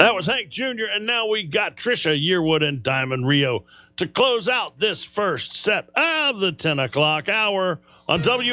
That was Hank Jr., and now we got Trisha Yearwood and Diamond Rio to close out this first set of the 10 o'clock hour on